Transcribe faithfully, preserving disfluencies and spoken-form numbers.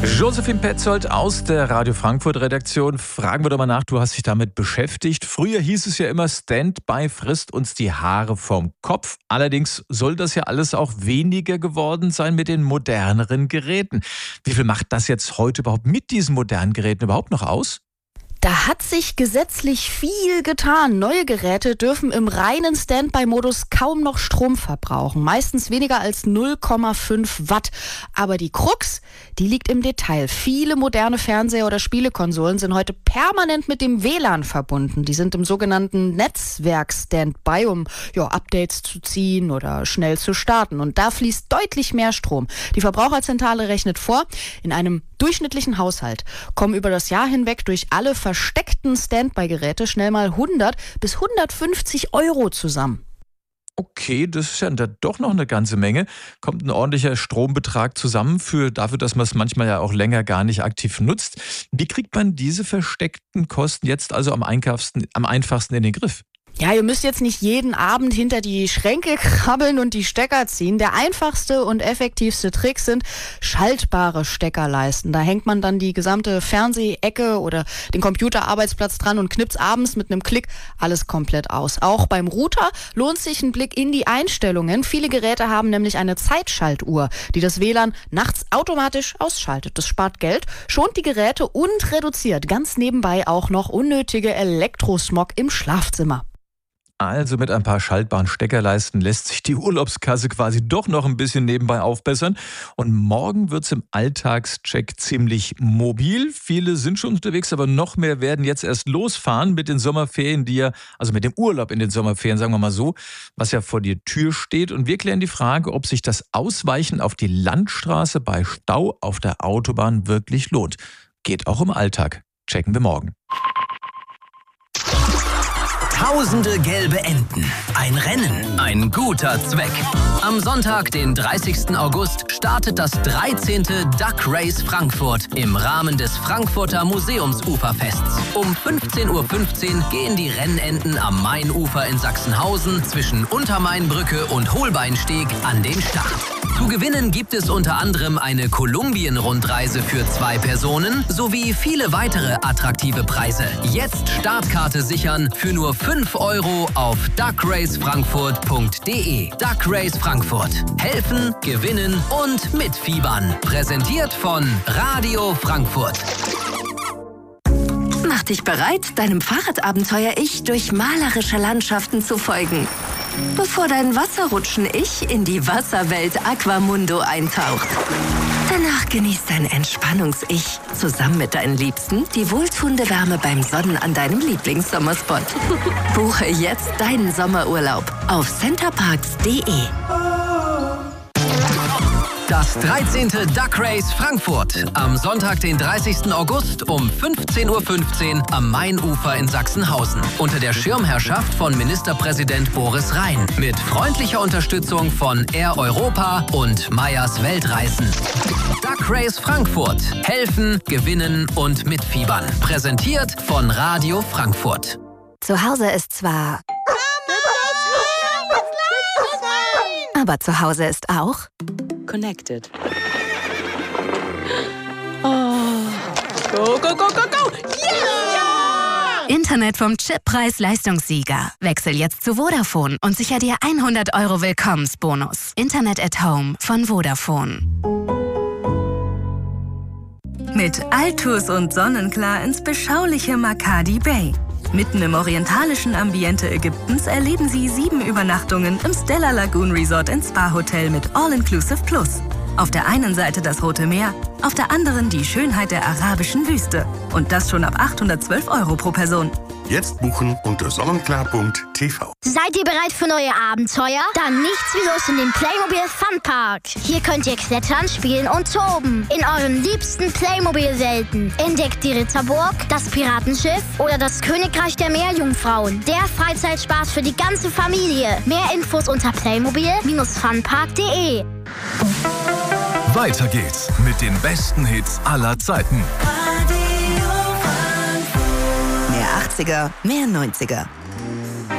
Josephine Petzold aus der Radio Frankfurt Redaktion. Fragen wir doch mal nach, du hast dich damit beschäftigt. Früher hieß es ja immer, Standby frisst uns die Haare vom Kopf. Allerdings soll das ja alles auch weniger geworden sein mit den moderneren Geräten. Wie viel macht das jetzt heute überhaupt mit diesen modernen Geräten überhaupt noch aus? Da hat sich gesetzlich viel getan. Neue Geräte dürfen im reinen Standby-Modus kaum noch Strom verbrauchen. Meistens weniger als null Komma fünf Watt. Aber die Krux, die liegt im Detail. Viele moderne Fernseher oder Spielekonsolen sind heute permanent mit dem W L A N verbunden. Die sind im sogenannten Netzwerk-Standby, um ja, Updates zu ziehen oder schnell zu starten. Und da fließt deutlich mehr Strom. Die Verbraucherzentrale rechnet vor, in einem durchschnittlichen Haushalt kommen über das Jahr hinweg durch alle versteckten Standby-Geräte schnell mal hundert bis hundertfünfzig Euro zusammen. Okay, das ist ja doch noch eine ganze Menge. Kommt ein ordentlicher Strombetrag zusammen für dafür, dass man es manchmal ja auch länger gar nicht aktiv nutzt. Wie kriegt man diese versteckten Kosten jetzt also am einfachsten, am einfachsten in den Griff? Ja, ihr müsst jetzt nicht jeden Abend hinter die Schränke krabbeln und die Stecker ziehen. Der einfachste und effektivste Trick sind schaltbare Steckerleisten. Da hängt man dann die gesamte Fernsehecke oder den Computerarbeitsplatz dran und knipst abends mit einem Klick alles komplett aus. Auch beim Router lohnt sich ein Blick in die Einstellungen. Viele Geräte haben nämlich eine Zeitschaltuhr, die das W L A N nachts automatisch ausschaltet. Das spart Geld, schont die Geräte und reduziert ganz nebenbei auch noch unnötige Elektrosmog im Schlafzimmer. Also mit ein paar schaltbaren Steckerleisten lässt sich die Urlaubskasse quasi doch noch ein bisschen nebenbei aufbessern. Und morgen wird's im Alltagscheck ziemlich mobil. Viele sind schon unterwegs, aber noch mehr werden jetzt erst losfahren mit den Sommerferien, die ja, also mit dem Urlaub in den Sommerferien, sagen wir mal so, was ja vor der Tür steht. Und wir klären die Frage, ob sich das Ausweichen auf die Landstraße bei Stau auf der Autobahn wirklich lohnt. Geht auch im Alltag. Checken wir morgen. Tausende gelbe Enten, ein Rennen, ein guter Zweck. Am Sonntag, den dreißigsten August, startet das dreizehnte Duck Race Frankfurt im Rahmen des Frankfurter Museumsuferfests. Um fünfzehn Uhr fünfzehn gehen die Rennenten am Mainufer in Sachsenhausen zwischen Untermainbrücke und Holbeinsteg an den Start. Zu gewinnen gibt es unter anderem eine Kolumbien-Rundreise für zwei Personen sowie viele weitere attraktive Preise. Jetzt Startkarte sichern für nur fünf Euro auf duck race frankfurt punkt de. Duck Race Frankfurt. Helfen, gewinnen und mitfiebern. Präsentiert von Radio Frankfurt. Mach dich bereit, deinem Fahrradabenteuer-Ich durch malerische Landschaften zu folgen, bevor dein Wasserrutschen-Ich in die Wasserwelt Aquamundo eintaucht. Danach genießt dein Entspannungs-Ich zusammen mit deinen Liebsten die wohltuende Wärme beim Sonnen an deinem Lieblingssommerspot. Buche jetzt deinen Sommerurlaub auf centerparks punkt de. Das dreizehnte Duck Race Frankfurt am Sonntag, den dreißigsten August um fünfzehn Uhr fünfzehn am Mainufer in Sachsenhausen unter der Schirmherrschaft von Ministerpräsident Boris Rhein mit freundlicher Unterstützung von Air Europa und Meyers Weltreisen. Duck Race Frankfurt. Helfen, gewinnen und mitfiebern. Präsentiert von Radio Frankfurt. Zu Hause ist zwar... Aber zu Hause ist auch... Connected. Oh. Go, go, go, go, go! Yeah! Internet vom Chip-Preis-Leistungssieger. Wechsel jetzt zu Vodafone und sicher dir hundert Euro Willkommensbonus. Internet at Home von Vodafone. Mit Altus und Sonnenklar ins beschauliche Makadi Bay. Mitten im orientalischen Ambiente Ägyptens erleben Sie sieben Übernachtungen im Stella Lagoon Resort and Spa Hotel mit All-Inclusive Plus. Auf der einen Seite das Rote Meer, auf der anderen die Schönheit der arabischen Wüste. Und das schon ab achthundertzwölf Euro pro Person. Jetzt buchen unter sonnenklar punkt t v. Seid ihr bereit für neue Abenteuer? Dann nichts wie los in den Playmobil Funpark. Hier könnt ihr klettern, spielen und toben. In euren liebsten Playmobil-Welten. Entdeckt die Ritterburg, das Piratenschiff oder das Königreich der Meerjungfrauen. Der Freizeitspaß für die ganze Familie. Mehr Infos unter playmobil funpark punkt de. Weiter geht's mit den besten Hits aller Zeiten. Mehr achtziger, mehr neunziger.